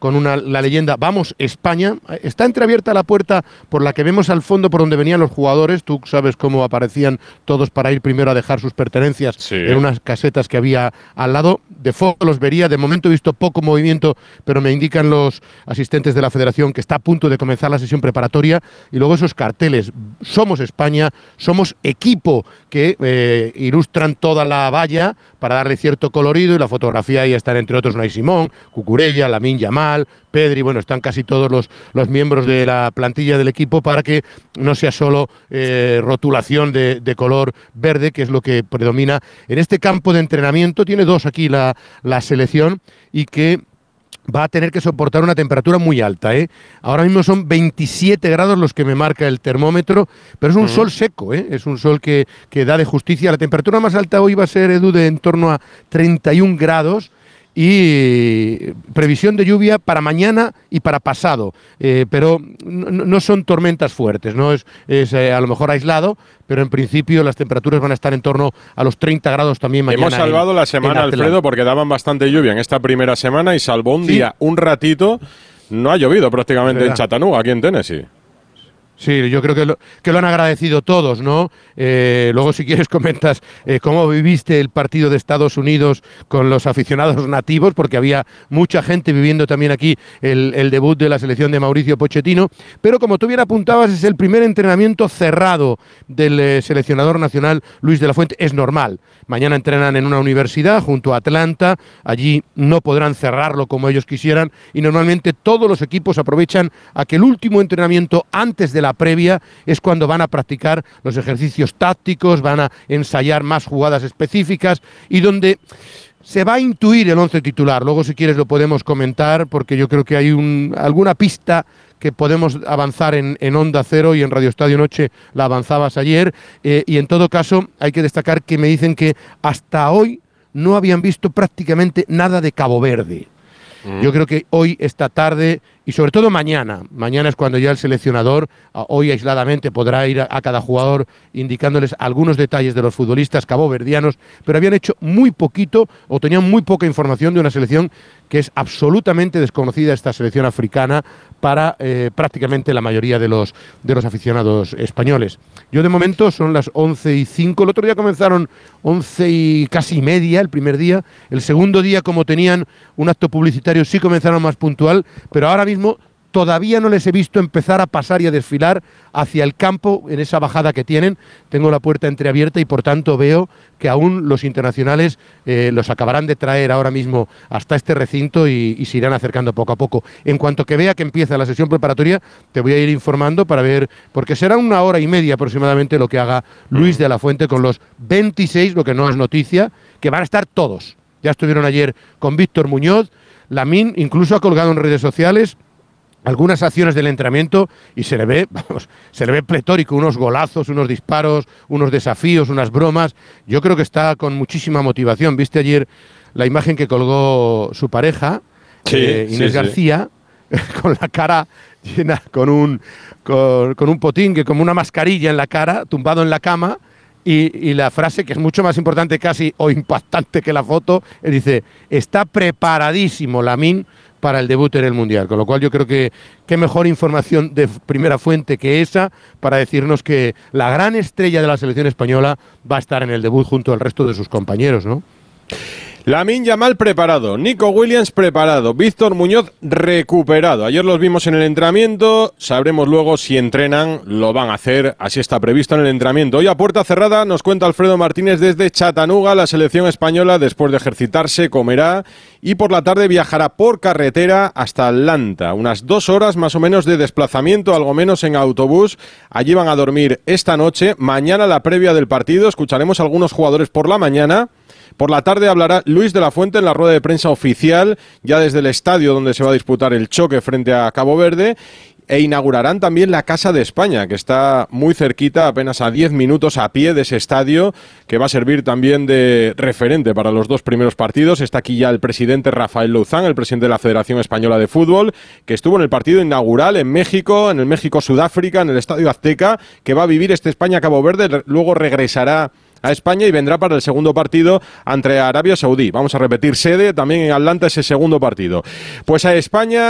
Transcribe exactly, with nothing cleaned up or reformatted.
con una, la leyenda Vamos España. Está entreabierta la puerta por la que vemos al fondo por donde venían los jugadores. Tú sabes cómo aparecían todos para ir primero a dejar sus pertenencias sí. en unas casetas que había al lado. De fondo los vería, de momento he visto poco movimiento, pero me indican los asistentes de la Federación que está a punto de comenzar la sesión preparatoria. Y luego esos carteles, Somos España, somos equipo, que eh, ilustran toda la valla para darle cierto colorido, y la fotografía ahí están entre otros Unai Simón, Cucurella, Lamine Yamal, Pedri, bueno, están casi todos los, los miembros de la plantilla del equipo para que no sea solo eh, rotulación de, de color verde, que es lo que predomina en este campo de entrenamiento. Tiene dos aquí la, la selección, y que va a tener que soportar una temperatura muy alta, ¿eh? Ahora mismo son veintisiete grados los que me marca el termómetro, pero es un uh-huh. sol seco, ¿eh? Es un sol que, que da de justicia. La temperatura más alta hoy va a ser, Edu, de en torno a treinta y un grados, y previsión de lluvia para mañana y para pasado, eh, pero no, no son tormentas fuertes, no es, es eh, a lo mejor aislado, pero en principio las temperaturas van a estar en torno a los treinta grados también mañana. Hemos salvado en, la semana, Alfredo, porque daban bastante lluvia en esta primera semana, y salvo un ¿Sí? día, un ratito, no ha llovido prácticamente en Chattanooga, aquí en Tennessee. Sí, yo creo que lo, que lo han agradecido todos, ¿no? Eh, luego, si quieres, comentas eh, cómo viviste el partido de Estados Unidos con los aficionados nativos, porque había mucha gente viviendo también aquí el, el debut de la selección de Mauricio Pochettino. Pero, como tú bien apuntabas, es el primer entrenamiento cerrado del eh, seleccionador nacional Luis de la Fuente. Es normal. Mañana entrenan en una universidad junto a Atlanta. Allí no podrán cerrarlo como ellos quisieran, y normalmente todos los equipos aprovechan a que el último entrenamiento antes de la previa es cuando van a practicar los ejercicios tácticos, van a ensayar más jugadas específicas, y donde se va a intuir el once titular. Luego, si quieres, lo podemos comentar, porque yo creo que hay un, alguna pista que podemos avanzar en, en Onda Cero, y en Radio Estadio Noche la avanzabas ayer, eh, y en todo caso hay que destacar que me dicen que hasta hoy no habían visto prácticamente nada de Cabo Verde. Yo creo que hoy, esta tarde, y sobre todo mañana, mañana es cuando ya el seleccionador, hoy aisladamente, podrá ir a, a cada jugador indicándoles algunos detalles de los futbolistas caboverdianos, pero habían hecho muy poquito, o tenían muy poca información de una selección que es absolutamente desconocida, esta selección africana, para eh, prácticamente la mayoría de los, de los aficionados españoles. Yo, de momento, son las once y cinco, el otro día comenzaron once y casi media, el primer día, el segundo día, como tenían un acto publicitario, sí comenzaron más puntual, pero ahora mismo todavía no les he visto empezar a pasar y a desfilar hacia el campo en esa bajada que tienen. Tengo la puerta entreabierta, y por tanto veo que aún los internacionales eh, los acabarán de traer ahora mismo hasta este recinto, y, y se irán acercando poco a poco. En cuanto que vea que empieza la sesión preparatoria, te voy a ir informando para ver, porque será una hora y media aproximadamente lo que haga Luis de la Fuente con los veintiséis, lo que no es noticia, que van a estar todos. Ya estuvieron ayer con Víctor Muñoz. Lamine incluso ha colgado en redes sociales algunas acciones del entrenamiento, y se le ve, vamos, se le ve pletórico, unos golazos, unos disparos, unos desafíos, unas bromas. Yo creo que está con muchísima motivación. ¿Viste ayer la imagen que colgó su pareja, sí, eh, Inés sí, García, sí. con la cara llena, con un, con, con un potingue, como una mascarilla en la cara, tumbado en la cama? Y, y la frase, que es mucho más importante casi o impactante que la foto, él dice: está preparadísimo Lamine para el debut en el Mundial. Con lo cual yo creo que qué mejor información de primera fuente que esa para decirnos que la gran estrella de la selección española va a estar en el debut junto al resto de sus compañeros, ¿no? Lamine Yamal preparado, Nico Williams preparado, Víctor Muñoz recuperado. Ayer los vimos en el entrenamiento, sabremos luego si entrenan, lo van a hacer, así está previsto en el entrenamiento. Hoy a puerta cerrada nos cuenta Alfredo Martínez desde Chattanooga. La selección española, después de ejercitarse, comerá y por la tarde viajará por carretera hasta Atlanta. Unas dos horas más o menos de desplazamiento, algo menos en autobús. Allí van a dormir esta noche. Mañana la previa del partido, escucharemos a algunos jugadores por la mañana. Por la tarde hablará Luis de la Fuente en la rueda de prensa oficial, ya desde el estadio donde se va a disputar el choque frente a Cabo Verde, e inaugurarán también la Casa de España, que está muy cerquita, apenas a diez minutos a pie de ese estadio, que va a servir también de referente para los dos primeros partidos. Está aquí ya el presidente Rafael Louzán, el presidente de la Federación Española de Fútbol, que estuvo en el partido inaugural en México, en el México-Sudáfrica, en el Estadio Azteca, que va a vivir este España-Cabo Verde, luego regresará a España y vendrá para el segundo partido ante Arabia Saudí. Vamos a repetir sede también en Atlanta ese segundo partido. Pues a España